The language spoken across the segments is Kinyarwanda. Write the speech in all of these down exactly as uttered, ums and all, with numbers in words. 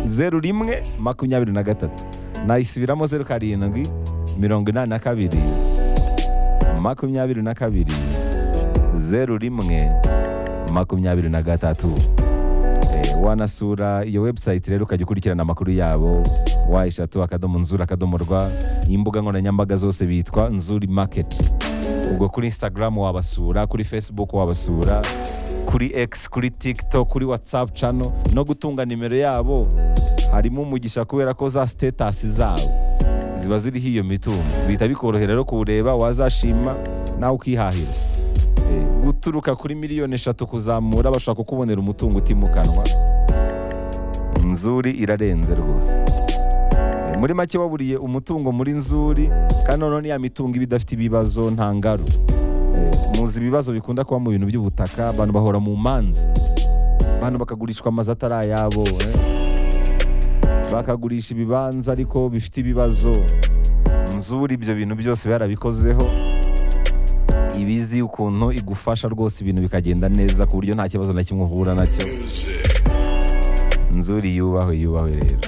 zeru rimwe makumyabiri na gatatu. Nayisubiramo zeru karindwi mirongo inani na kabiri makumyabiri na kabiri zeru rimwe makumyabiri na gatatu. Eh, wanasura iyo website rero ukajya ukurikirana amakuru yabo wa eshatu akadomo nzuri akadomo rwa. Imbuga nkoranyambaga zose bitwa Nzuri Market. Ubwo kuri Instagram wabasura, kuri Facebook wabasura, kuri X, kuri TikTok, kuri WhatsApp channel. No gutunga nimero yabo harimo umugisha kubera ko za status zabo ziba ziriho iyo mitungo, bihita bikorohera rero kuwureba, wazashima nawe ukihahira. E, guturuka kuri miliyoni eshatu kuzamura bashaka kukubonera umutungo utimukanwa. Nzuri irarenze rwose. E, muri make waburiye umutungo muri Nzuri, kandi none ya mitungo iba idafite ibibazo nta ngaru. E, muzi ibibazo bikunda kuba mu bintu by'ubutaka, abantu bahora mu manza, abantu bakagurishwa amazu atari ayabo, eh? bakagurisha ibibanza ariko bifite ibibazo. Nzuri ibyo bintu byose barabikozeho, ibizi ukuntu igufasha rwose ibintu bikagenda neza ku buryo nta kibazo na kimwe uhura nacyo. Nzuri yubahwe yubahwe rero.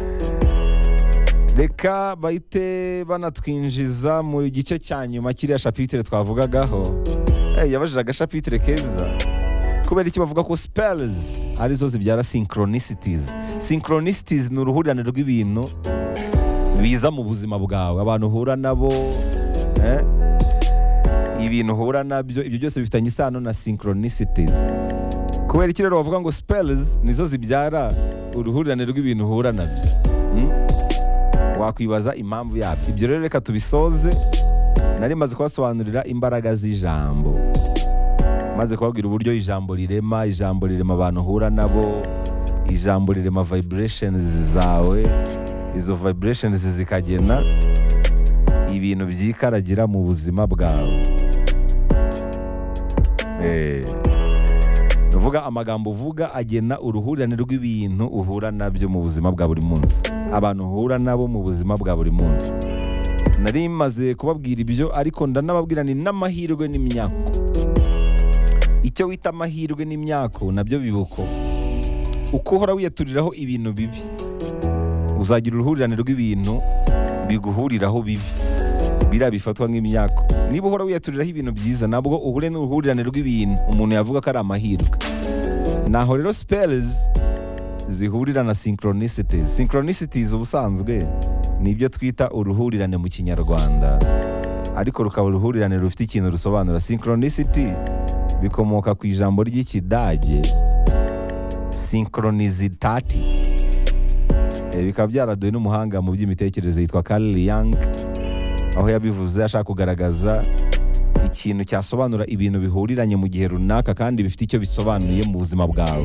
Reka bahite banatwinjiza mu gice cya nyuma kiriya chapitre twavugagaho. Eh, yabajije agashapitire keza. Kubera iki bavuga ko spells arizo zibyara synchronicities. Synchronicities ni uruhurirane rw'ibintu biza mu buzima bwawe, abantu uhura nabo, eh? ibintu uhura nabyo, ibyo byose bifitanye isano na synchronicities. Kubera iki rero bavuga ngo spells nizo zibyara uruhurirane rw'ibintu uhura nabyo? Hmm? Wakwibaza impamvu yabyo. Ibyo rero reka tubisoze. Nari maze kubasobanurira imbaraga z'ijambo, maze kubabwira uburyo ijambo rirema, ijambo rirema abantu uhura nabo, ijambo rirema vibrations zawe, izo vibrations zikagena ibintu byikaragira mu buzima bwawe. Eh, uvuga amagambo uvuga agena uruhurirane rw'ibintu uhura nabyo mu buzima bwa buri munsi, abantu uhura nabo mu buzima bwa buri munsi. Nari maze kubabwira ibyo, ariko ndanababwira ni n'amahirwe n'imyako. Icyo wita amahirwe n'imyako nabyo bibuko. Uko uhora wiyaturiraho ibintu bibi, uzagira uruhurirane rw'ibintu biguhuriraho bibi, biriya bifatwa nk'imyako. Niba uhora wiyaturiraho ibintu byiza, nabwo uhure n'uruhurirane rw'ibintu umuntu yavuga ko ari amahirwe. Naho rero spells zihurira na synchronicities. Synchronicities ubusanzwe ni ibyo twita uruhurirane mu Kinyarwanda, ariko rukaba uruhurirane rufite ikintu rusobanura. Synchronicity bikomoka ku ijambo ry'Ikidage synchronizitati. E, bikaba byaraduwe n'umuhanga mu by'imitekerereze yitwa Carl Jung, aho yabivuze ashaka kugaragaza ikintu cyasobanura ibintu bihuriranye mu gihe runaka kandi bifite icyo bisobanuye mu buzima bwawe.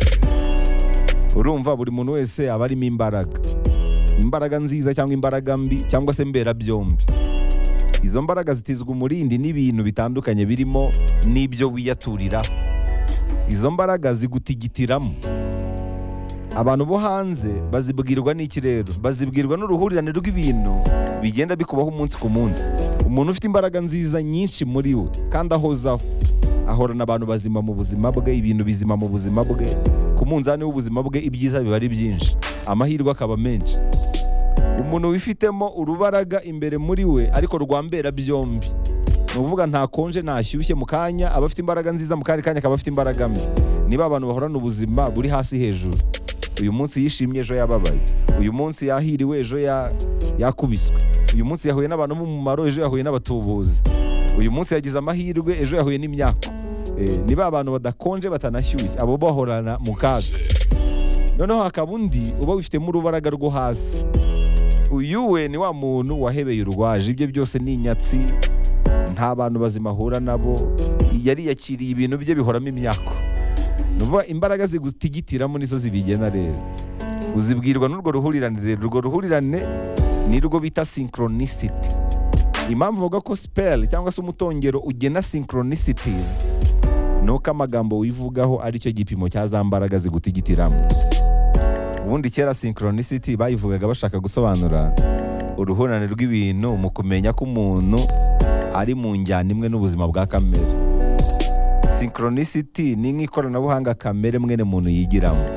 Urumva buri muntu wese aba arimo imbaraga, imbaraga nziza cyangwa imbaraga mbi cyangwa se mbera byombi. Izo mbaraga zitizwa umurindi n'ibintu bitandukanye birimo n'ibyo wiyaturira. Izo mbaraga zigutigitiramo. Abantu bo hanze bazibwirwa n'iki rero? Bazibwirwa n'uruhurirane rw'ibintu bigenda bikubaho umunsi ku munsi. Umuntu ufite imbaraga nziza nyinshi muri we kandi ahozaho, ahorana abantu bazima mu buzima bwe, ibintu bizima mu buzima bwe. Ku munzani w'ubuzima bwe ibyiza biba ari byinshi, amahirwe akaba menshi. Umuntu wifitemo urubaraga imbere muri we ariko rwambera byombi, ni ukuvuga nta konje ntashyushye mu kanya, aba afite imbaraga nziza, mu kandi kanya akaba afite imbaraga mbi. Niba abantu bahorana ubuzima buri hasi hejuru, uyu munsi yishimye ejo yababaye, uyu munsi yahiriwe ejo ya yakubiswe, uyu munsi yahuye n'abantu b'umumaro ejo yahuye n'abatubuzi, uyu munsi yagize amahirwe ejo yahuye n'imyaka. E, niba abantu badakonje batanashyushye, abo bahorana mu kaga. Noneho hakaba undi uba wifitemo urubaraga rwo hasi. Uyu we ni wa muntu wahebeye urwaje, ibyo byose ni inyatsi, nta bantu bazima ahura nabo, yari yakiriye ibintu bye bihoramo imyako. Nuvuga imbaraga zigutigitiramo nizo zibigena rero. Uzibwirwa n'urwo ruhurirane rero. Urwo ruhurirane ni rwo bita synchronicity. Impamvu uvuga ko spell cyangwa se umutongero ugena synchronicities, nuko amagambo wivugaho ari cyo gipimo cya za mbaraga zigutigitiramo. Ubundi kera synchronicity bayivugaga bashaka gusobanura uruhurirane rw'ibintu mu kumenya ko umuntu ari mu njyana imwe n'ubuzima bwa kamere. Synchronicity ni nk'ikoranabuhanga kamere mwene muntu yigiramo.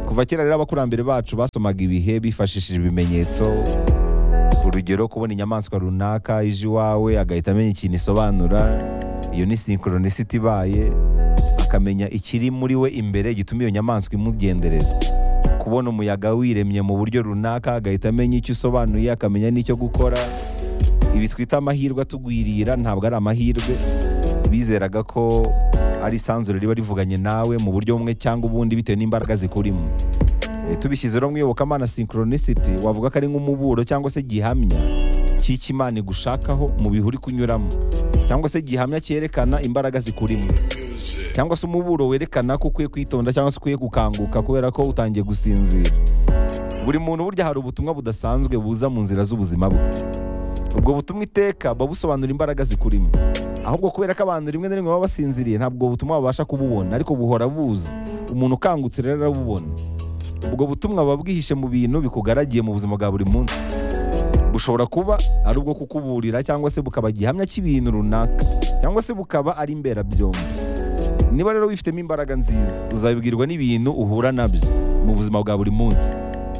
kuva kera rero abakurambere bacu basomaga ibihe bifashishije ibimenyetso. Urugero, kubona inyamaswa runaka ije iwawe agahita amenya ikintu isobanura, iyo ni synchronicity ibaye. Akamenya ikiri muri we imbere gituma iyo nyamaswa imugenderera. Kubona umuyaga wiremye mu buryo runaka agahita amenya icyo usobanuye, akamenya n'icyo gukora. Ibi twita amahirwe atugwirira ntabwo ari amahirwe. Bizeraga ko ari isanzure riba rivuganye nawe mu buryo bumwe cyangwa ubundi bitewe n'imbaraga zikurimo. E, tubishyize rero mu iyobokamana synchronicity wavuga ko ari nk'umuburo cyangwa se gihamya cy'icyo Imana igushakaho mu bihe uri kunyuramo, cyangwa se gihamya cyerekana imbaraga zikurimo, cyangwa se umuburo werekana ko ukwiye kwitonda cyangwa se ukwiye gukanguka kubera ko utangiye gusinzira. Buri muntu burya hari ubutumwa budasanzwe buza mu nzira z'ubuzima bwe. Ubwo butumwa iteka buba busobanura imbaraga zikurimo, ahubwo kubera ko abantu rimwe na rimwe baba basinziriye ntabwo butumwa babasha kububona, ariko buhora buza. Umuntu ukangutse rero arabubona. Ubwo butumwa buba bwihishe mu bintu bikugaragiye mu buzima bwa buri munsi. Bushobora kuba ari ubwo kukuburira, cyangwa se bukaba gihamya cy'ibintu runaka, cyangwa se bukaba ari imbera byombi. Niba rero wifitemo imbaraga nziza, uzabibwirwa n'ibintu uhura nabyo mu buzima bwa buri munsi.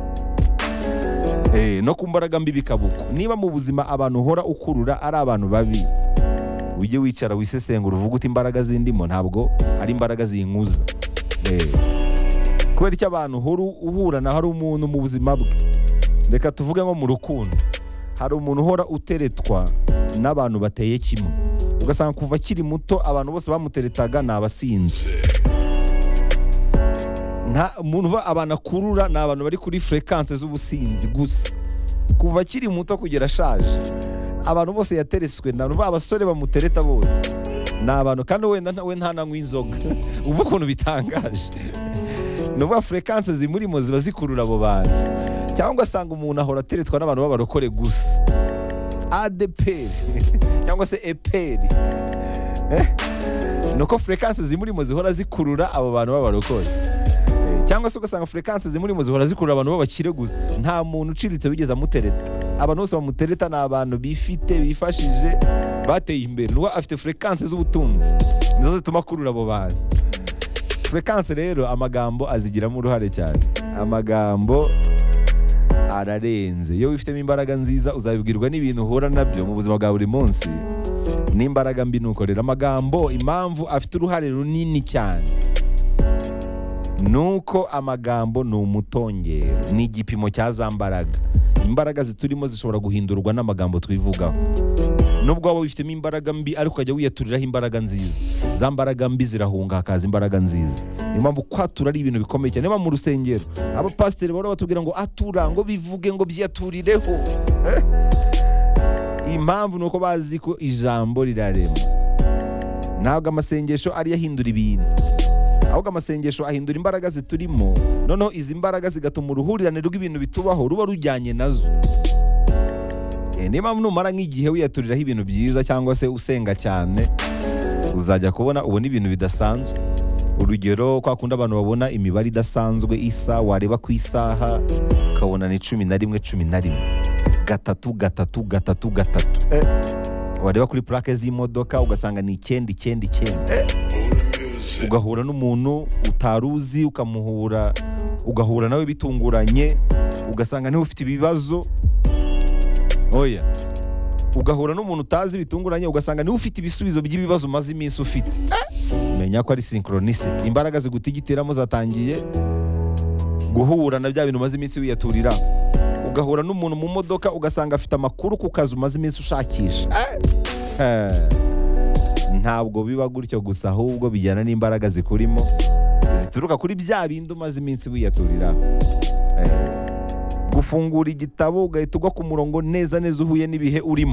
Eh, no ku mbaraga mbi bikabuko. Niba mu buzima abantu uhora ukurura ari abantu babi, ujye wicara wisesengura uvuga uti imbaraga zindimo ntabwo ari imbaraga zinkuza. Eh, kubera icyo abantu uhora uhura na hari umuntu mu buzima bwe, reka tuvuge nko mu rukundo, hari umuntu uhora uteretwa n'abantu bateye kimwe, ugasanga kuva akiri muto abantu bose bamuteretaga ni abasinzi. Nta muntu abantu akurura ni abantu bari kuri fréquence z'ubusinzi gusa. Kuva akiri muto kugera ashaje, abantu bose yateretswe na ba basore bamutereta bose ni abantu, kandi wenda we ntananywa inzoga. Ubu ukuntu bitangaje, nuba fréquence zimurimo ziba zikurura abo bantu. Cyangwa asanga umuntu ahora ateretswa n'abantu b'abarokore gusa, A D P cyangwa se E P R. Eh? Nuko fréquence zimurimo zihora zikurura abo bantu b'abarokore. Cyangwa se ugasanga fréquence zimurimo zihora zikurura abantu b'abakire gusa. Nta muntu uciritse wigeze amutereta. Abantu bose bamutereta ni abantu bifite, bifashije, bateye imbere. Nuko afite fréquence z'ubutunzi nizo zituma akurura abo bantu. Fréquence rero amagambo azigiramo uruhare cyane. Amagambo ararenze. Iyo wifitemo imbaraga nziza uzabibwirwa n'ibintu uhura nabyo mu buzima bwa buri munsi. N'imbaraga mbi nuko rero amagambo, impamvu afite uruhare runini cyane, nuko amagambo ni umutongero, ni igipimo cya za mbaraga. Imbaraga ziturimo zishobora guhindurwa n'amagambo twivugaho. Nubwo waba wifitemo imbaraga mbi ariko ukajya wiyaturiraho imbaraga nziza, za mbaraga mbi zirahunga hakaza imbaraga nziza. Niyo mpamvu kwatura ari ibintu bikomeye cyane. Niba mu rusengero abapasiteri bahora batubwira ngo atura, ngo bivuge, ngo byiyaturireho, eh? Impamvu nuko bazi ko ijambo rirarema. Ntabwo amasengesho ari yahindura ibintu, ahubwo amasengesho ahindura imbaraga ziturimo. Noneho izi mbaraga zigatuma uruhurirane rw'ibintu bitubaho ruba rujyanye nazo. E, niba numara nk'igihe wiyaturiraho ibintu byiza cyangwa se usenga cyane, uzajya kubona ubona ibintu bidasanzwe. Urugero, kwa kundi abantu babona imibare idasanzwe isa, wareba ku isaha ukabona ni cumi na rimwe cumi na rimwe, gatatu gatatu gatatu gatatu. Eh, wareba kuri plaque z'imodoka ugasanga ni icyenda icyenda icyenda. Eh, ugahura n'umuntu utaruzi ukamuhura, ugahura nawe bitunguranye, ugasanga niwe ufite ibibazo. Oya, ugahura n'umuntu utazi bitunguranye, ugasanga niwe ufite ibisubizo by'ibibazo umaze iminsi ufite. Eh, menya ko ari synchronicity. Imbaraga zigutigitiramo zatangiye guhura na bya bintu umaze iminsi wiyaturira. Ugahura n'umuntu mu modoka ugasanga afite amakuru ku kazi umaze iminsi ushakisha. Eh, eh. Ntabwo biba gutyo gusa, ahubwo bijyana n'imbaraga zikurimo zituruka kuri bya bindi umaze iminsi wiyaturira. Eh, gufungura igitabo ugahita ugwa ku murongo neza neza uhuye n'ibihe urimo,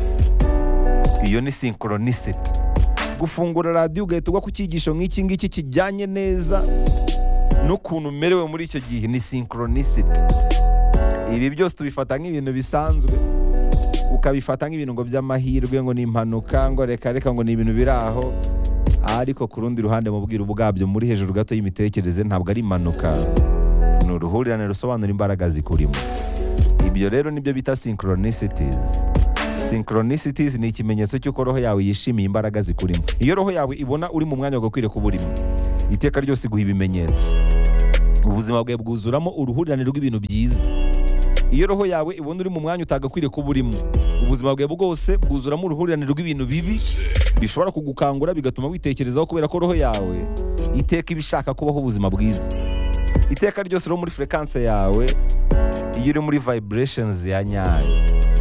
iyo ni synchronicity. Gufungura radio ugahita ugwa ku cyigisho nk'iki ngiki kijyanye neza n'ukuntu umerewe muri icyo gihe, ni synchronicity. Ibi byose tubifata nk'ibintu bisanzwe, ukabifata nk'ibintu ngo by'amahirwe, ngo ni impanuka, ngo reka reka ngo ni ibintu biri aho. Ariko ku rundi ruhande mu bwiru bwabyo muri hejuru gato y'imitekerereze ntabwo ari impanuka, ni uruhurirane rusobanura imbaraga zikurimo. Ibyo rero nibyo bita synchronicities. Synchronicities ni ikimenyetso cy'uko roho yawe yishimiye imbaraga zikurimo. Iyo roho yawe ibona uri mu mwanya wo gukwiriye kuba urimo, iteka ryose iguha ibimenyetso. ubuzima bwawe bwuzuramo uruhurirane rw'ibintu byiza. Iyo roho yawe ibona uri mu mwanya utagakwiriye kuba urimo, ubuzima bwawe bwose bwuzuramo uruhurirane rw'ibintu bibi bishobora kugukangura bigatuma witekerezaho, kubera ko roho yawe iteka ibishaka kubaho ubuzima bwiza. Iteka ryose rero muri frequency yawe, iyo uri muri vibrations ya nyayo,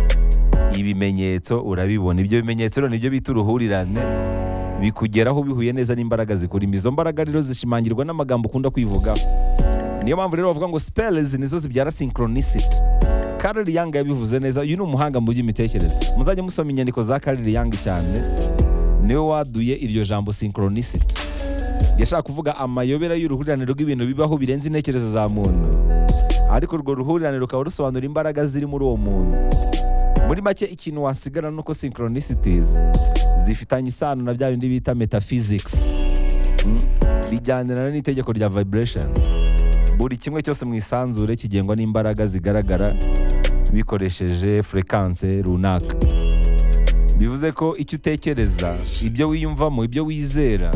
ibimenyetso urabibona. Ibyo bimenyetso rero nibyo bita uruhurirane, bikugeraho bihuye neza n'imbaraga zikurimo. Izo mbaraga rero zishimangirwa n'amagambo ukunda kwivugaho. Niyo mpamvu rero bavuga ngo spells nizo zibyara synchronicity. Carl Jung yabivuze neza. Uyu ni umuhanga mu by'imitekerereze, muzajya musoma inyandiko za Carl Jung cyane. Niwe waduye iryo jambo synchronicity. Yashaka kuvuga amayobera y'uruhurirane rw'ibintu bibaho birenze intekerezo za muntu, ariko urwo ruhurirane rukaba rusobanura imbaraga ziri muri uwo muntu. Muri make ikintu wasigara nuko synchronicities zifitanye isano na bya bindi bita metaphysics, hmm? bijyanirana n'itegeko rya vibration. Buri kimwe cyose mu isanzure kigengwa n'imbaraga zigaragara bikoresheje frequency runaka. Bivuze ko icyo utekereza, ibyo wiyumvamo, ibyo wizera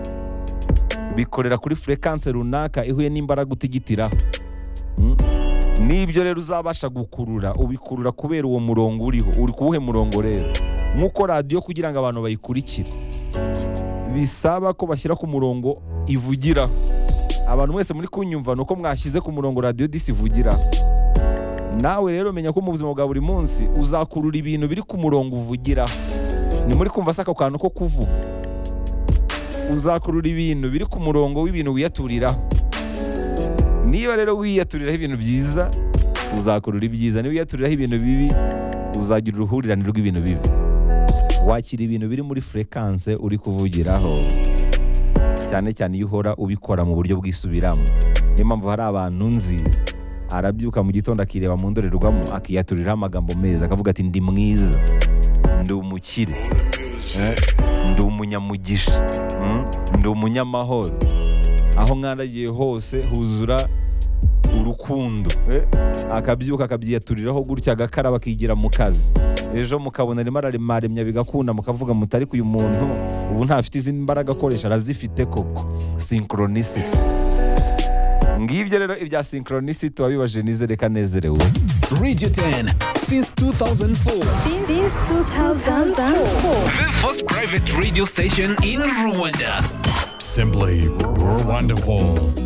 bikorera kuri frequency runaka ihuye n'imbaraga utigitiraho. hmm? Nibyo rero uzabasha gukurura, ubikurura kubera uwo murongo uriho. Uri kuwuhe murongo rero? Nk'uko radiyo kugira ngo abantu bayikurikire bisaba ko bashyira ku murongo ivugiraho. Abantu mwese muri kunyumva nuko mwashyize ku murongo radiyo disi ivugiraho. Nawe rero menya ko mu buzima bwa buri munsi uzakurura ibintu biri ku murongo uvugiraho. Ni muri kumva saka kantu ko kuvuga, uzakurura ibintu biri ku murongo w'ibintu wiyaturiraho. Niba rero wiyaturiraho ibintu byiza, uzakurura ibyiza. Niba wiyaturiraho ibintu bibi, uzagira uruhurirane rw'ibintu bibi. Wakira ibintu biri muri frequency uri kuvugiraho, cyane cyane iyo uhora ubikora mu buryo bwisubiramo. Niyo mpamvu hari abantu nzi, arabyuka mu gitondo akireba mu ndorerwamo akiyaturiraho amagambo meza, akavuga ati ndi mwiza, ndi umukire, eh? ndi umunyamugisha, mm? ndi umunyamahoro, aho mwaragiye hose huzura urukundo, eh? akabyuka akabyiyaturiraho gutya, agakaraba akigira mu kazi. Ejo mukabona arimo araremaremya bigakunda, mukavuga mutari uyu muntu ubu ntafite izindi mbaraga akoresha, arazifite koko. Synchronicity. Ngibyo rero ibya synchronicity wabibaje, nizere kanezerewe. Radio ten since two thousand four. Since two thousand four. The first private radio station in Rwanda. Simply, you're wonderful.